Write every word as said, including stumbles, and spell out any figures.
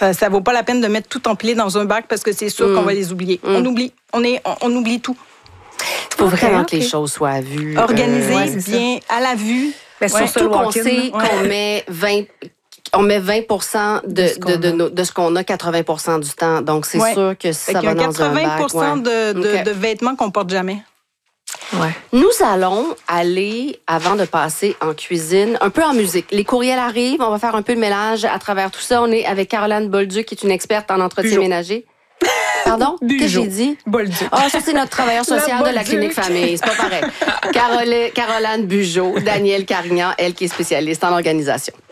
Ça ne vaut pas la peine de mettre tout empilé dans un bac parce que c'est sûr mmh. qu'on va les oublier. Mmh. On oublie. On, est, on, on oublie tout. Il faut okay, vraiment okay. que les choses soient à vue. Organisées, euh, ouais, bien, ça. À la vue. Mais ouais. Surtout qu'on sait ouais. qu'on met vingt... On met vingt pour cent de, de, ce, qu'on de, de, de ce qu'on a quatre-vingts pour cent du temps. Donc, c'est ouais. sûr que ça va dans un bac. quatre-vingts pour cent ouais. de, de, okay. de vêtements qu'on porte jamais. Ouais. Nous allons aller, avant de passer en cuisine, un peu en musique. Les courriels arrivent, on va faire un peu de mélange à travers tout ça. On est avec Caroline Bolduc, qui est une experte en entretien Bugeaud. Ménager. Pardon? Qu'est-ce que j'ai dit? Bolduc. Ah, oh, ça, c'est notre travailleur social la de la clinique famille. C'est pas pareil. Caroline, Caroline Bugeaud, Danielle Carignan, elle qui est spécialiste en organisation.